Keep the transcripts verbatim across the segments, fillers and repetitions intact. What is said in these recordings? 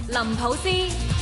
林普斯。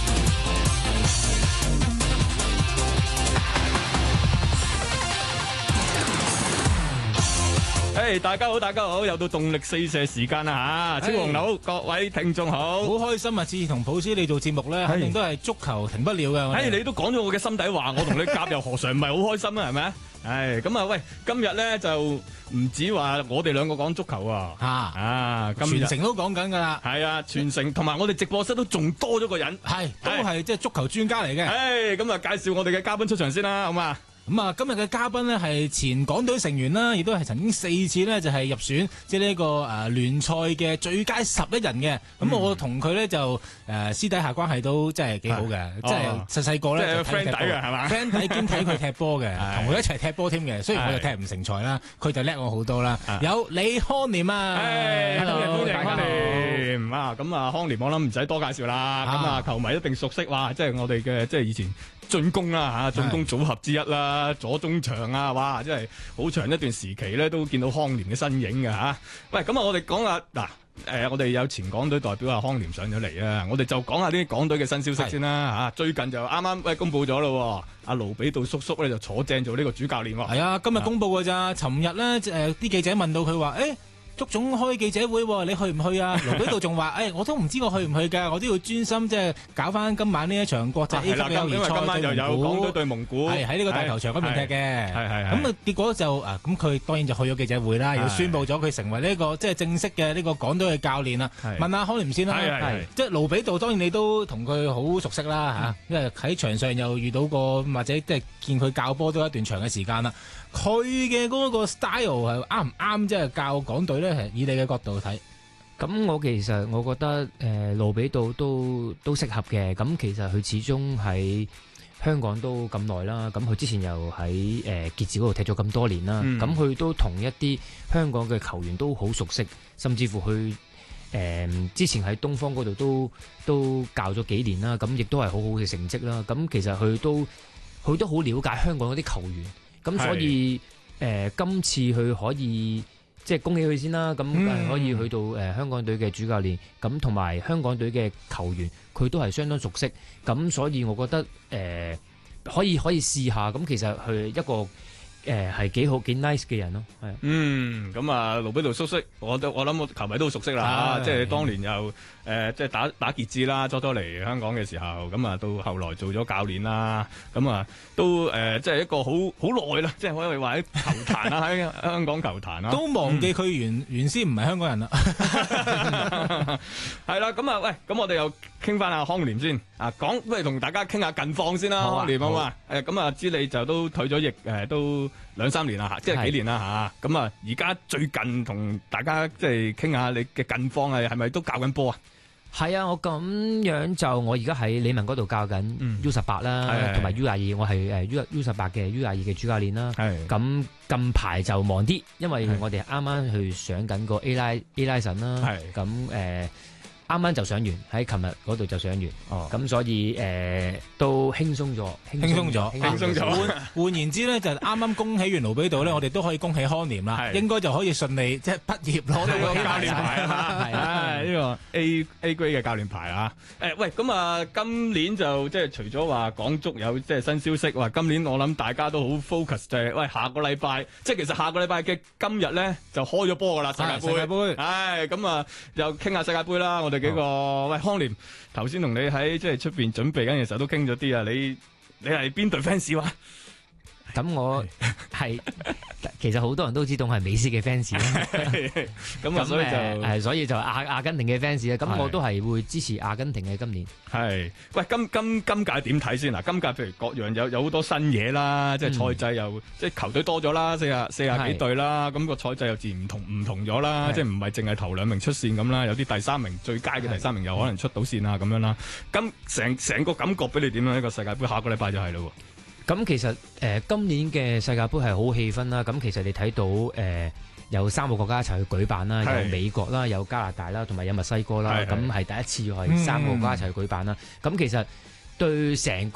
誒，大家好，大家好，又到動力四射時間啦吓，超紅佬，各位聽眾好， 好開心啊！次次同普斯你做節目咧，肯定都係足球停不了嘅。 誒，你都講咗我嘅心底話，我同你夾又何嘗唔係好開心啊？係咪啊？誒，咁啊，喂，今日咧就唔止話我哋兩個講足球啊，啊， 全城都講緊噶啦， 係啊，全城同埋我哋直播室都仲多咗個人， 係都係即係足球專家嚟嘅。 誒，咁啊，介紹我哋嘅嘉賓出場先啦，好嘛？ 咁啊，今日嘅嘉賓呢係前港隊成員啦，亦都係曾經四次呢就係入選即係呢個誒聯賽嘅最佳十一人嘅。咁、嗯、我同佢呢就誒私底下關係都真係幾好嘅，即係細細個咧就 friend 底嘅係嘛 ，friend 底兼睇佢踢波嘅，同佢一齊踢波添嘅。雖然我就踢唔成才啦，佢就叻我好多啦。有李康廉啊， 歡迎歡迎康廉啊！咁啊，康廉我諗唔使多介紹啦。咁啊，球迷一定熟悉哇！即係我哋嘅即係以前進攻啦嚇，進攻組合之一啦，左中場啊，哇！真係好長一段時期咧，都見到康廉嘅身影嘅嚇。喂，咁啊，我哋講下嗱，誒，我哋有前港隊代表阿康廉上咗嚟啊，我哋就講下啲港隊嘅新消息先啦嚇。最近就啱啱喂公佈咗咯，阿盧比道叔叔咧就坐正做呢個主教練喎。係啊，今日公佈㗎咋？尋日咧誒啲記者問到佢話，誒。足總開記者會，你去唔去啊？盧比道仲話：，誒、哎，我都唔知我去唔去㗎，我都要專心即係搞翻今晚呢一場國際 A 級嘅友誼賽。 因為今晚又有港隊對蒙古， 係喺呢個大球場嗰邊踢嘅。 係係咁啊，結果就啊，咁佢當然就去咗記者會啦，又宣佈咗佢成為呢、這個即係正式嘅呢個港隊嘅教練啦。問下康廉先啦，係即係盧比道，當然你都同佢好熟悉啦嚇、嗯，因為喺場上又遇到過，或者即係見佢教波都一段長嘅時間啦。佢嘅嗰個 style 係啱唔啱？即係教港隊咧，以你嘅角度睇。 咁我其實我覺得誒盧比道都都適合嘅。咁其實佢始終喺香港都咁耐啦。咁佢之前又喺誒傑志嗰度踢咗咁多年啦。咁、嗯、佢都同一啲香港嘅球員都好熟悉，甚至乎佢誒、呃、之前喺東方嗰度都都教咗幾年啦。咁亦都係好好嘅成績啦。咁其實佢都佢都好了解香港嗰啲球員。咁所以誒、呃，今次佢可以即係恭喜佢先啦。咁、嗯、可以去到誒、呃、香港隊嘅主教練，咁同埋香港隊嘅球員，佢都係相當熟悉。咁所以我覺得誒、呃、可以可以試下。咁其實佢一個誒係幾好幾 nice 嘅人咯。係嗯，咁啊盧比道叔叔，我都我諗我球迷都好熟悉啦。即係當年又誒、呃、即係打打傑志啦，初初嚟香港嘅時候，咁啊到後來做咗教練啦，咁啊都誒、呃、即係一個好好耐啦，即係可以話喺球壇啦，喺香港球壇啦， 都忘記佢原、嗯、原先唔係香港人啦。 係啦，咁啊喂，咁我哋又傾翻阿康廉先啊，講不如同大家傾下近況先啦，康廉好嘛？誒咁啊知你就都退咗役誒都兩三年啦，即係幾年啦嚇。咁啊而家最近同大家即係傾下你嘅近況係係咪都教緊波啊？ 係啊，我咁樣就我而家喺理文嗰度教緊 U 十八啦，同埋 U 廿二，我係誒 U U 十八嘅 U 廿二嘅主教練啦。咁近排就忙啲，因為我哋啱啱去上緊個 A 拉 A 拉神啦。咁誒啱啱就上完，喺琴日嗰度就上完。哦，咁所以誒、呃、都輕鬆咗， 輕鬆咗， 輕鬆咗。 換換言之咧，就啱啱恭喜完盧比道咧，我哋都可以恭喜康廉啦，應該就可以順利即係畢業攞到個教練牌啊！ 係啊，呢個 A A grade 嘅教練牌啊！誒喂，咁啊，今年就即係除咗話港足有即係新消息，話今年我諗大家都好 focus 就係喂下個禮拜，即係其實下個禮拜嘅今日咧就開咗波㗎啦，世界盃。世界盃，唉，咁啊又傾下世界盃啦，我哋幾個、哦、喂康廉頭先同你喺即係出邊準備緊嘅時候都傾咗啲啊，你你係邊隊 fans 話？ 咁我係其實好多人都知道我係美斯嘅 fans 啦， 咁啊所以就係所以就阿阿根廷嘅 fans 啦，咁我都係會支持阿根廷嘅今年。 係，喂今今今屆點睇先嗱？今屆譬如各樣有有好多新嘢啦，即係賽制又、嗯、即係球隊多咗啦，四啊四啊幾隊啦，咁、個賽制又自然唔同唔同咗啦，即係唔係淨係頭兩名出線咁啦，有啲第三名最佳嘅第三名又可能出到線啊咁樣啦。咁成成個感覺俾你點樣？呢個世界盃下個禮拜就係咯。 咁其實誒、呃、今年嘅世界盃係好氣氛啦，咁其實你睇到誒、呃、有三個國家一齊去舉辦啦，有美國啦，有加拿大啦，同埋有墨西哥啦，咁係第一次係三個國家一齊去舉辦啦。咁、嗯、其實對成個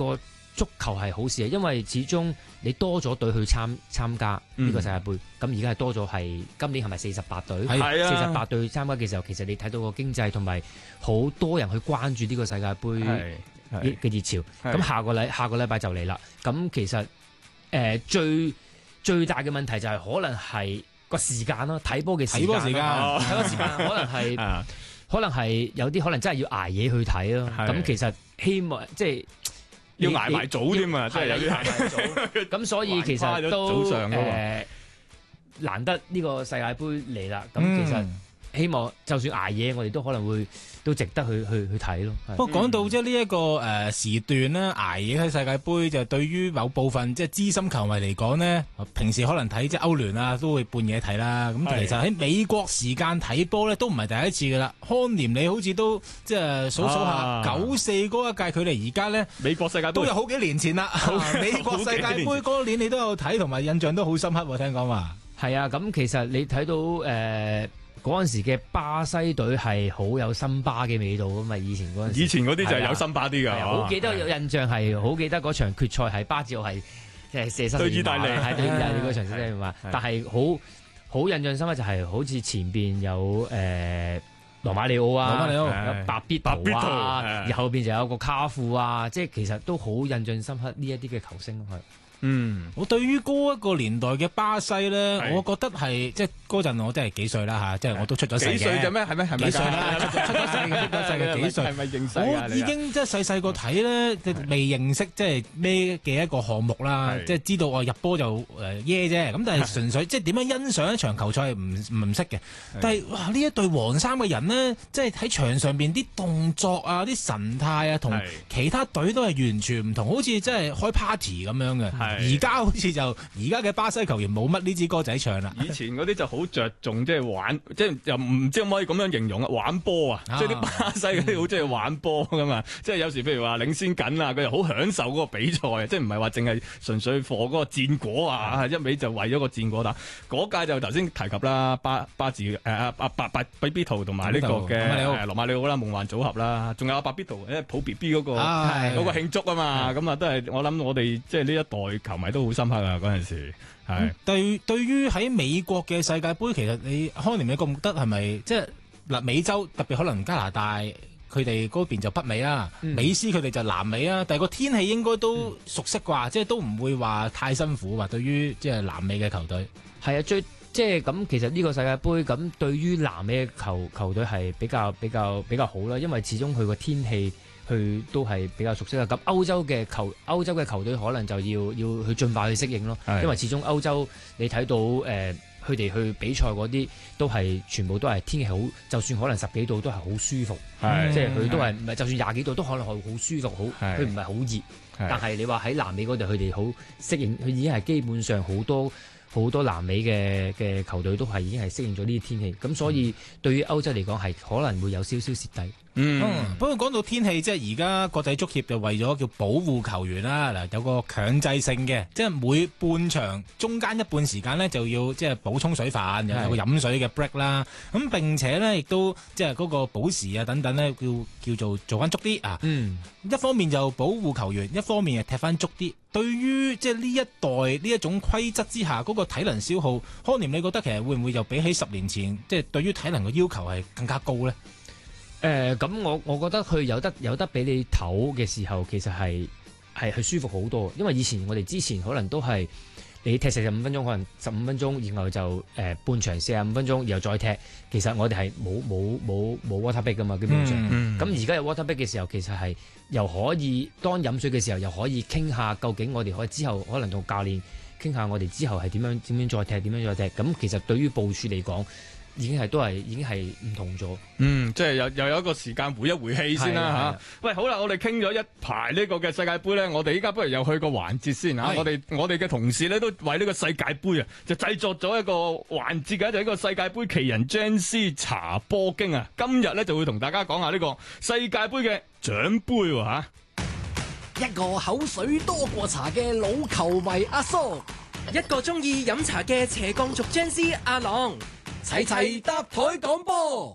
足球係好事啊，因為始終你多咗隊去參參加呢個世界盃，咁而家係多咗係今年係咪四十八隊？ 係啊， 四十八隊參加嘅時候，其實你睇到個經濟同埋好多人去關注呢個世界盃嘅熱潮。咁下個禮下個禮拜就嚟啦。咁其實誒、呃、最最大嘅問題就係可能係個時間咯，睇波嘅時間，睇波時間，睇波時間可能係可能係有啲可能真係要捱夜去睇咯。咁其實希望即係。 要捱埋早添啊！真係有啲捱埋早， 咁所以其實都早上誒、呃、難得呢個世界盃嚟啦。咁、嗯、其實希望就算捱夜，我哋都可能會都值得去去去睇咯。 不過講到即係呢一個誒時段咧，捱夜喺世界盃就對於某部分即係資深球迷嚟講呢，平時可能睇即係歐聯啊，都會半夜睇啦。咁其實喺美國時間睇波咧，都唔係第一次噶啦。康廉你好似都即係數數下九四嗰一屆，距離而家呢， 美國世界盃都有好幾年前啦。美國世界盃嗰年你都有睇，同埋印象都好深刻喎。聽講話係啊，咁其實你睇到誒。呃嗰陣時嘅巴西隊係好有森巴嘅味道㗎嘛，以前嗰陣時。 以前嗰啲就係有森巴啲㗎。 好記得有印象係，好記得嗰場決賽係巴治奧係即係射失對意大利，係對意大利嗰場先嘛。但係好好印象深刻就係好似前邊有誒羅馬里奧啊，有白必圖啊，然後邊就有個卡富啊，即係其實都好印象深刻呢一啲嘅球星咯，係。 嗯，我對於嗰一個年代嘅巴西咧，我覺得係即係嗰陣我真係幾歲啦嚇，即係我都出咗世嘅。 幾歲啫咩？係咩？係咪？ 幾歲啦？出咗世嘅，出咗世嘅幾歲？ 係咪認識啊？我已經即係細細個睇咧，即係未認識即係咩嘅一個項目啦，即係知道我入波就誒耶啫。咁但係純粹即係點樣欣賞一場球賽係唔唔識嘅。但係哇！呢一隊黃衫嘅人呢，即係喺場上邊啲動作啊、啲神態啊，同其他隊都係完全唔同，好似真係開 party 咁樣嘅。而家好似就而家嘅巴西球員冇乜呢支歌仔唱啦。 以前嗰啲就好着重即係玩，即係又唔知可唔可以咁樣形容啊？玩波啊，即係啲巴西嗰啲好中意玩波噶嘛。即係有時譬如話領先緊啊，佢又好享受嗰個比賽，即係唔係話淨係純粹貨嗰個戰果啊，一味就為咗個戰果打。嗰屆就頭先提及啦，巴巴治誒阿阿白白比比圖同埋呢個嘅羅馬里奧啦，夢幻組合啦，仲有阿白比圖誒抱 B B 嗰個嗰個慶祝啊嘛，咁啊都係我諗我哋即係呢一代球迷都好深刻啊！嗰陣時係、嗯、對對於喺美國嘅世界盃，其實你康廉你覺得係咪即係嗱美洲特別可能加拿大佢哋嗰邊就北美啦，嗯、美斯佢哋就南美啊，但係個天氣應該都熟悉啩，嗯、即係都唔會話太辛苦話對於即係南美嘅球隊係啊，最即係咁其實呢個世界盃咁對於南美嘅球球隊係比較比較比較好啦，因為始終佢個天氣。佢都係比較熟悉啦。咁歐洲嘅球歐洲嘅球隊可能就要要去盡快去適應咯，因為始終歐洲你睇到誒佢哋去比賽嗰啲都係全部都係天氣好，就算可能十幾度都係好舒服，即係佢都係唔係就算廿幾度都可能係好舒服，好佢唔係好熱。但係你話喺南美嗰度佢哋好適應，佢已經係基本上好多好多南美嘅嘅球隊都係已經係適應咗呢啲天氣，咁所以對於歐洲嚟講係可能會有少少蝕底。 嗯，嗯，不過講到天氣，即係而家國際足協就為咗叫保護球員啦，嗱有個強制性嘅，即係每半場中間一半時間呢，就要即係補充水分，又有個飲水嘅 break 啦。咁並且呢，亦都即係嗰個補時啊等等呢，叫叫做做翻足啲啊。嗯，一方面就保護球員，一方面係踢翻足啲。對於即係呢一代呢一種規則之下，嗰個體能消耗，康廉你覺得其實會唔會又比起十年前，即係對於體能嘅要求係更加高呢？ 誒咁、呃、我我覺得佢有得有得俾你唞嘅時候，其實係係係舒服好多。因為以前我哋之前可能都係你踢四十五分鐘，可能十五分鐘，然後就誒、呃、半場四十五分鐘，然後再踢。其實我哋係冇冇冇冇 water break 噶嘛，基本上。咁而家有 water break 嘅時候，其實係又可以當飲水嘅時候，又可以傾下究竟我哋可以之後可能同教練傾下我哋之後係點樣點樣再踢，點樣再踢。咁其實對於部署嚟講，已經係都係已經係唔同咗， 嗯，即係又又有一個時間回一回氣先啦嚇。喂，好啦，我哋傾咗一排呢個嘅世界盃咧，我哋依家不如又去個環節先嚇。我哋我哋嘅同事咧都為呢個世界盃啊，就製作咗一個環節嘅，就係一個世界盃奇人 Jan C 查波經啊。今日咧就會同大家講下呢個世界盃嘅獎杯喎嚇。 一個口水多過茶嘅老球迷阿叔， 一個中意飲茶嘅斜槓族 Jan C 阿郎。 齊齊搭台講波，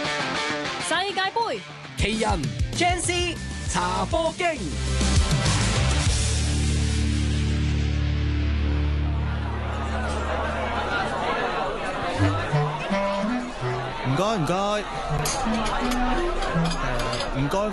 世界盃奇人 Jan C 查波經。 唔該唔該，誒唔該。